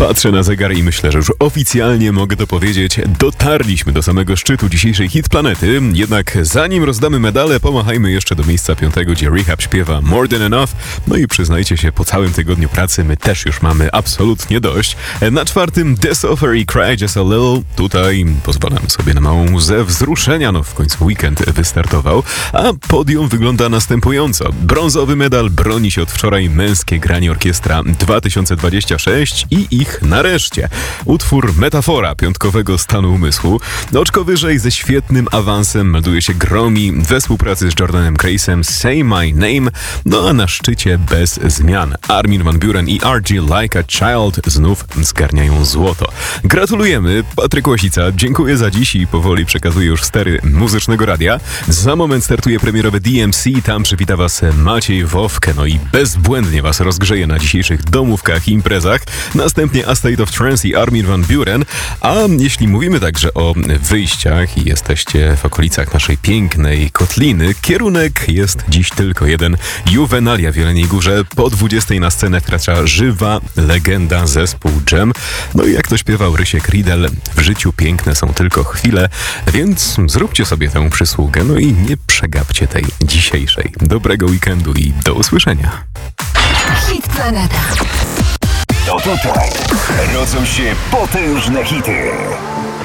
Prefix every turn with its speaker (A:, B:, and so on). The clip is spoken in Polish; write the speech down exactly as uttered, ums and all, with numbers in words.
A: Patrzę na zegar i myślę, że już oficjalnie mogę to powiedzieć. Dotarliśmy do samego szczytu dzisiejszej Hit Planety. Jednak zanim rozdamy medale, pomachajmy jeszcze do miejsca piątego, gdzie Rehab śpiewa More Than Enough. No i przyznajcie się, po całym tygodniu pracy my też już mamy absolutnie dość. Na czwartym The Suffer i Cry Just a Little. Tutaj pozwalam sobie na małą łzę wzruszenia, no w końcu weekend wystartował. A podium wygląda następująco. Brązowy medal broni się od wczoraj Męskie Granie Orkiestra dwa tysiące dwadzieścia sześć i ich nareszcie. Utwór Metafora piątkowego stanu umysłu. Oczko wyżej ze świetnym awansem melduje się Gromi we współpracy z Jordanem Grace'em Say My Name. No a na szczycie bez zmian Armin van Buuren i R G Like a Child znów zgarniają złoto. Gratulujemy, Patryk Łasica, dziękuję za dziś i powoli przekazuję już stery Muzycznego Radia. Za moment startuje premierowe D M C, tam przywita was Maciej Wowkę, no i bezbłędnie was rozgrzeje na dzisiejszych domówkach i imprezach. Następnie A State of Trance i Armin van Buuren. A jeśli mówimy także o wyjściach i jesteście w okolicach naszej pięknej Kotliny, kierunek jest dziś tylko jeden. Juvenalia w Jeleniej Górze. Po dwudziestej na scenę wkracza żywa legenda zespół Dżem. No i jak to śpiewał Rysiek Riedel, w życiu piękne są tylko chwile, więc zróbcie sobie tę przysługę, no i nie przegapcie tej dzisiejszej. Dobrego weekendu i do usłyszenia.
B: Hit Planeta.
C: To tutaj rodzą się potężne hity.